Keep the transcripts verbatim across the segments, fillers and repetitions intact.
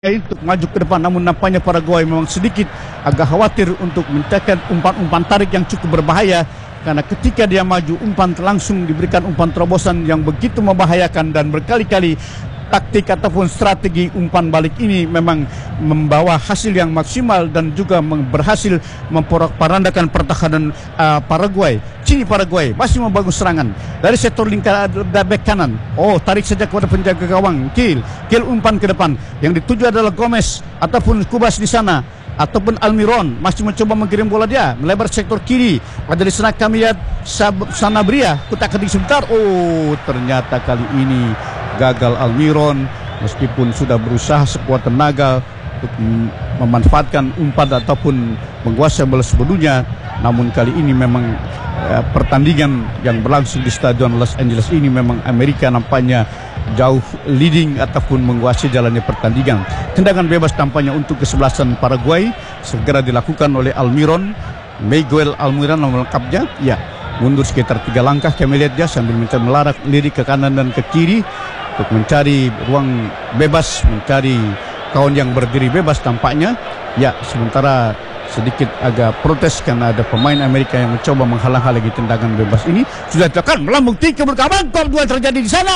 untuk maju ke depan, namun nampaknya Paraguay memang sedikit agak khawatir untuk menciptakan umpan-umpan tarik yang cukup berbahaya, karena ketika dia maju umpan langsung diberikan umpan terobosan yang begitu membahayakan, dan berkali-kali taktik ataupun strategi umpan balik ini memang membawa hasil yang maksimal dan juga berhasil memporak-porandakan pertahanan uh, Paraguay. Sini Paraguay masih membangun serangan dari sektor lingkar back kanan. Oh, tarik saja kepada penjaga gawang, kill, kill umpan ke depan. Yang dituju adalah Gomez ataupun Kubas di sana, ataupun Almiron masih mencoba mengirim bola dia melebar sektor kiri. Ada di sana kami lihat Sanabria, kutak ketik sebentar. Oh, ternyata kali ini gagal Almiron, meskipun sudah berusaha sekuat tenaga untuk memanfaatkan umpan ataupun menguasai bola sebelumnya. Namun kali ini memang eh, pertandingan yang berlangsung di Stadion Los Angeles ini memang Amerika nampaknya jauh leading ataupun menguasai jalannya pertandingan. Tendangan bebas tampaknya untuk kesebelasan Paraguay segera dilakukan oleh Almiron, Miguel Almiron nama lengkapnya. Ya, mundur sekitar tiga langkah kami lihat dia sambil mencari melarak lirik ke kanan dan ke kiri untuk mencari ruang bebas, mencari kawan yang berdiri bebas tampaknya. Ya, sementara sedikit agak protes karena ada pemain Amerika yang mencoba menghalang-halangi tendangan bebas ini. Sudah dilakukan melambung tinggi berkawan, gol dua terjadi di sana.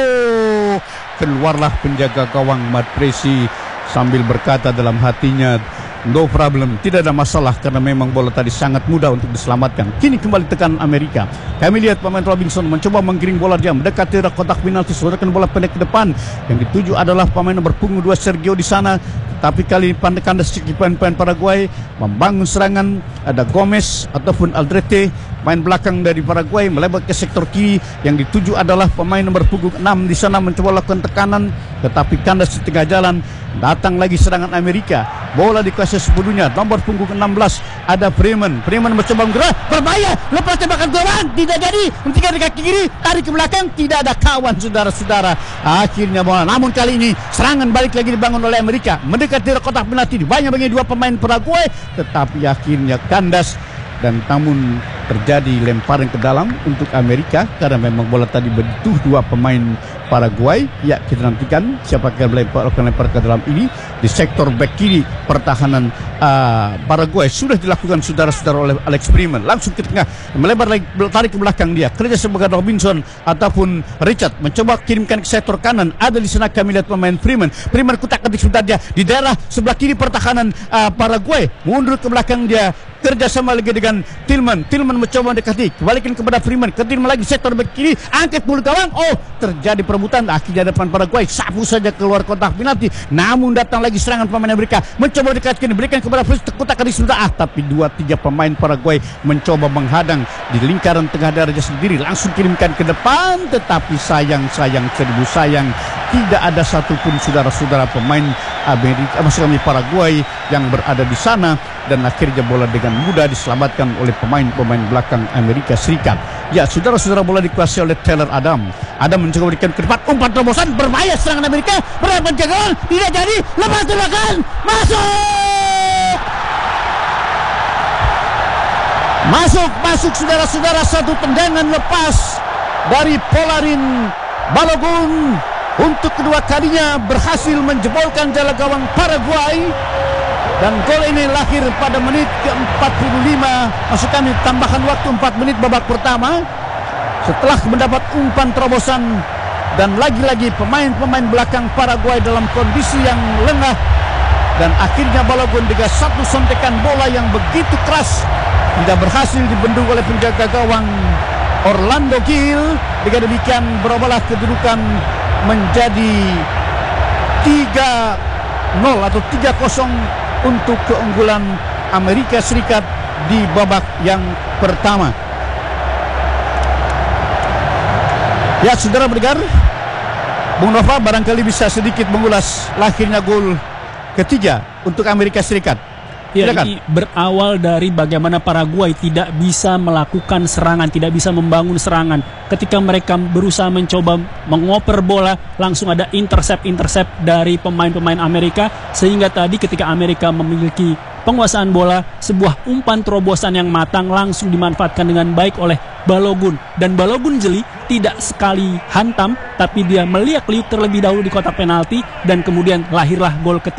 Oh, keluarlah penjaga gawang Matt Presi sambil berkata dalam hatinya, no problem, tidak ada masalah, karena memang bola tadi sangat mudah untuk diselamatkan. Kini kembali tekan Amerika. Kami lihat pemain Robinson mencoba menggiring bola dia mendekati kotak penalti, saudarakan bola pendek ke depan. Yang dituju adalah pemain nomor punggung dua Sergio di sana. Tapi kali ini kandas pemain Paraguay membangun serangan. Ada Gomez ataupun Aldrete, main belakang dari Paraguay, melebar ke sektor kiri. Yang dituju adalah pemain nomor punggung enam di sana mencoba lakukan tekanan, tetapi kandas di tengah jalan. Datang lagi serangan Amerika. Bola dikuasai sebelumnya nomor punggung enam belas ada Freeman. Freeman mencoba bergerak, berbahaya, lepas tembakan gawang, tidak jadi. Hentikan di kaki kiri, tarik ke belakang, tidak ada kawan saudara-saudara. Akhirnya bola, namun kali ini serangan balik lagi dibangun oleh Amerika mendekati kotak penalti. Banyak bagi dua pemain Paraguay, tetapi akhirnya kandas. Dan namun terjadi lemparan ke dalam untuk Amerika karena memang bola tadi bertuh dua pemain Paraguay. Ya, kita nantikan siapa yang melempar, akan lempar ke dalam ini di sektor back kiri pertahanan uh, Paraguay. Sudah dilakukan saudara-saudara oleh Alex Freeman, langsung ke tengah, melebar lagi, tarik ke belakang dia. Kerja sebagai Robinson ataupun Richard mencoba kirimkan ke sektor kanan. Ada di sana kami lihat pemain Freeman. Freeman kutak-ketik sebentar dia di daerah sebelah kiri pertahanan uh, Paraguay. Mundur ke belakang dia, kerjasama lagi dengan Tillman. Tillman mencoba mendekati, kembalikan kepada Freeman, ke Tillman lagi sektor back kiri, angkat mulut gawang. Oh, terjadi perebutan. Akhirnya depan Paraguay sapu saja keluar kotak penalti. Namun datang lagi serangan pemain Amerika, mencoba mendekatkan, diberikan kepada kotak ketik sebentar. Ah, tapi dua tiga pemain Paraguay mencoba menghadang di lingkaran tengah daerahnya sendiri, langsung kirimkan ke depan. Tetapi sayang sayang seribu sayang, tidak ada satupun saudara-saudara pemain Amerika, maksud kami Paraguay yang berada di sana. Dan akhirnya bola dengan mudah diselamatkan oleh pemain-pemain belakang Amerika Serikat. Ya, saudara-saudara, bola dikuasai oleh Taylor Adam. Adam mencoba berikan ke depan, umpan terobosan, berbahaya serangan Amerika, berapa penjagaan, tidak jadi, lepas tembakan, masuk! Masuk, masuk saudara-saudara, satu tendangan lepas dari Polarin Balogun. Untuk kedua kalinya berhasil menjebolkan jala gawang Paraguay. Dan gol ini lahir pada menit ke empat puluh lima, maksud kami tambahan waktu empat menit babak pertama. Setelah mendapat umpan terobosan, dan lagi-lagi pemain-pemain belakang Paraguay dalam kondisi yang lengah. Dan akhirnya Balogun dengan satu sontekan bola yang begitu keras tidak berhasil dibendung oleh penjaga gawang Orlando Gil. Dengan demikian berubahlah kedudukan menjadi tiga nol atau tiga kosong untuk keunggulan Amerika Serikat di babak yang pertama. Ya, saudara mendengar, Bung Nova barangkali bisa sedikit mengulas lahirnya gol ketiga untuk Amerika Serikat. Ya, ini berawal dari bagaimana Paraguay tidak bisa melakukan serangan, tidak bisa membangun serangan. Ketika mereka berusaha mencoba mengoper bola, langsung ada intercept-intercept dari pemain-pemain Amerika. Sehingga tadi ketika Amerika memiliki penguasaan bola, sebuah umpan terobosan yang matang langsung dimanfaatkan dengan baik oleh Balogun, dan Balogun jeli tidak sekali hantam tapi dia meliak-liuk terlebih dahulu di kotak penalti dan kemudian lahirlah gol ketiga